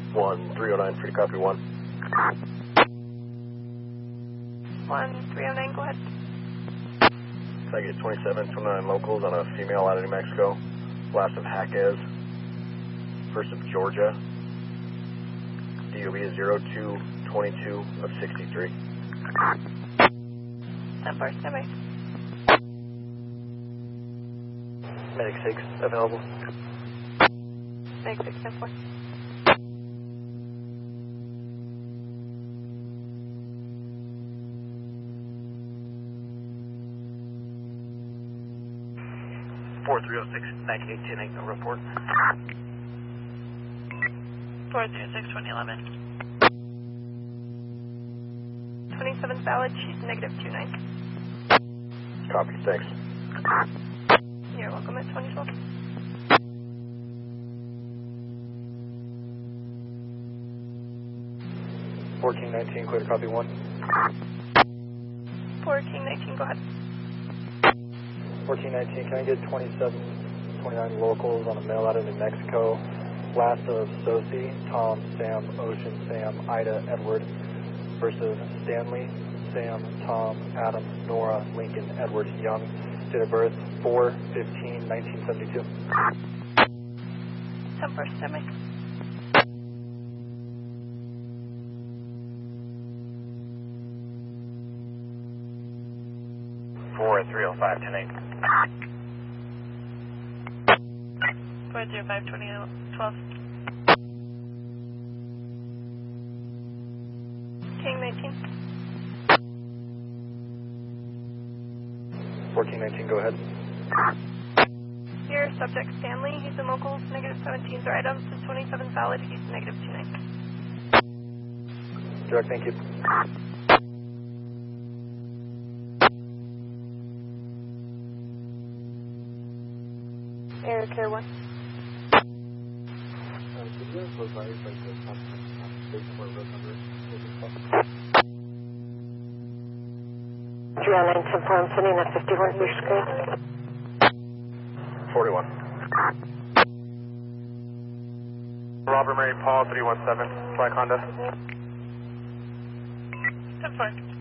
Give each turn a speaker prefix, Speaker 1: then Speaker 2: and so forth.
Speaker 1: 1309, free to copy 1.
Speaker 2: 1309, go ahead.
Speaker 1: Target 2729 locals on a female out of New Mexico. Last of Jaquez, first of Georgia. DOB is 0222 of 63.
Speaker 2: 10-4, standby.
Speaker 1: Medic 6 available.
Speaker 2: Medic 6, 10-4.
Speaker 1: No report.
Speaker 2: 406, 2011. 27 valid, she's negative 29.
Speaker 1: Copy, thanks.
Speaker 2: You're welcome at 2012.
Speaker 1: King 19, clear to copy 1.
Speaker 2: King 19, go ahead.
Speaker 1: King 19, can I get 2729 locals on a mail out of New Mexico? Last of Sosie, Tom, Sam, Ocean, Sam, Ida, Edward, versus Stanley, Sam, Tom, Adam, Nora, Lincoln, Edward, Young. Date of birth 4/15/1972.
Speaker 2: 10-4, standby.
Speaker 1: Four 305 10-8.
Speaker 2: 405, 2012. King 19.
Speaker 1: King 19, go ahead.
Speaker 2: Here, subject Stanley, he's in locals, negative 17s are items, is 27 valid, he's negative 29.
Speaker 1: Direct, thank you.
Speaker 2: Air Care 1.
Speaker 1: Could you provide like the station or road number?
Speaker 3: 309 10-4, I'm sending that 51 to your screen.
Speaker 1: 41. Robert Mary Paul 317, Black Honda.
Speaker 2: 10-4.